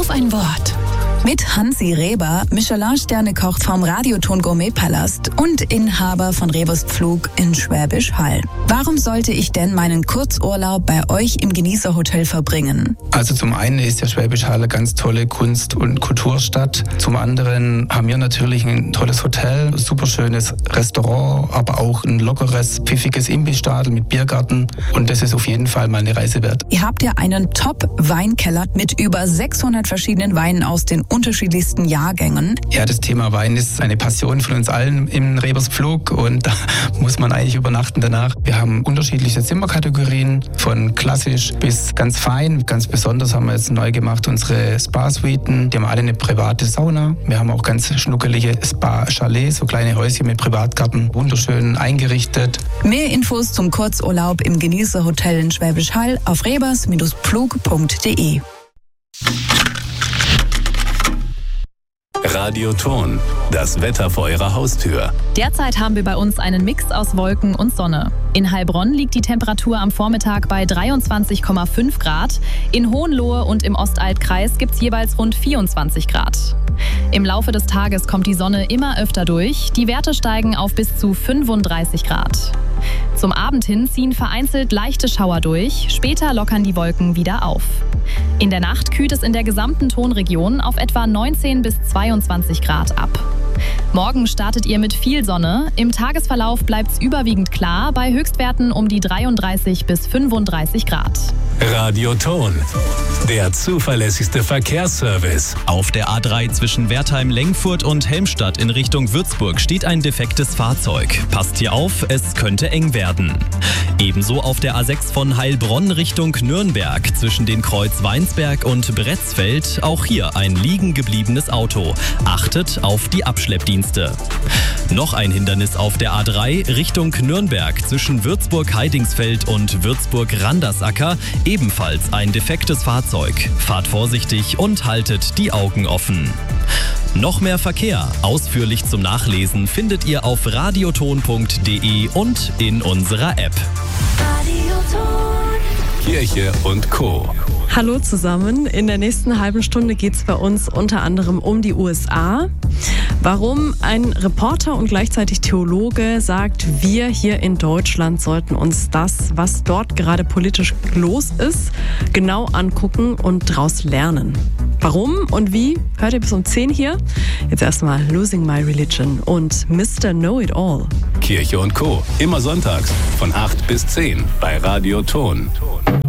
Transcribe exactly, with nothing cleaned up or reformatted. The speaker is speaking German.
Auf ein Wort. Mit Hansi Reber, Michelin-Sterne-Koch vom Radioton Gourmet-Palast und Inhaber von Rebers Pflug in Schwäbisch Hall. Warum sollte ich denn meinen Kurzurlaub bei euch im Genießerhotel verbringen? Also zum einen ist ja Schwäbisch Hall eine ganz tolle Kunst- und Kulturstadt. Zum anderen haben wir natürlich ein tolles Hotel, super schönes Restaurant, aber auch ein lockeres, pfiffiges Imbissstadel mit Biergarten. Und das ist auf jeden Fall mal eine Reise wert. Ihr habt ja einen Top-Weinkeller mit über sechshundert verschiedenen Weinen aus den unterschiedlichsten Jahrgängen. Ja, das Thema Wein ist eine Passion von uns allen im Rebers Pflug und da muss man eigentlich übernachten danach. Wir haben unterschiedliche Zimmerkategorien, von klassisch bis ganz fein. Ganz besonders haben wir jetzt neu gemacht unsere Spa-Suiten. Die haben alle eine private Sauna. Wir haben auch ganz schnuckelige Spa-Chalets, so kleine Häuschen mit Privatgarten, wunderschön eingerichtet. Mehr Infos zum Kurzurlaub im Genießerhotel in Schwäbisch Hall auf rebers Pflug punkt de. Radioton, das Wetter vor Ihrer Haustür. Derzeit haben wir bei uns einen Mix aus Wolken und Sonne. In Heilbronn liegt die Temperatur am Vormittag bei dreiundzwanzig Komma fünf Grad. In Hohenlohe und im Ostaltkreis gibt es jeweils rund vierundzwanzig Grad. Im Laufe des Tages kommt die Sonne immer öfter durch. Die Werte steigen auf bis zu fünfunddreißig Grad. Zum Abend hin ziehen vereinzelt leichte Schauer durch, später lockern die Wolken wieder auf. In der Nacht kühlt es in der gesamten Tonregion auf etwa neunzehn bis zweiundzwanzig Grad ab. Morgen startet ihr mit viel Sonne. Im Tagesverlauf bleibt es überwiegend klar, bei Höchstwerten um die dreiunddreißig bis fünfunddreißig Grad. Radioton, der zuverlässigste Verkehrsservice. Auf der A drei zwischen Wertheim-Lengfurt und Helmstadt in Richtung Würzburg steht ein defektes Fahrzeug. Passt hier auf, es könnte eng werden. Ebenso auf der A sechs von Heilbronn Richtung Nürnberg zwischen den Kreuz Weinsberg und Bretzfeld. Auch hier ein liegen gebliebenes Auto. Achtet auf die Abschleppdienste. Noch ein Hindernis auf der A drei Richtung Nürnberg zwischen Würzburg-Heidingsfeld und Würzburg-Randersacker. Ebenfalls ein defektes Fahrzeug. Fahrt vorsichtig und haltet die Augen offen. Noch mehr Verkehr, ausführlich zum Nachlesen, findet ihr auf radioton punkt de und in unserer App. Kirche und Co. Hallo zusammen, in der nächsten halben Stunde geht es bei uns unter anderem um die U S A. Warum ein Reporter und gleichzeitig Theologe sagt, wir hier in Deutschland sollten uns das, was dort gerade politisch los ist, genau angucken und daraus lernen. Warum und wie, hört ihr bis um zehn hier. Jetzt erstmal Losing My Religion und Mister Know-It-All. Kirche und Co. Immer sonntags von acht bis zehn bei Radioton.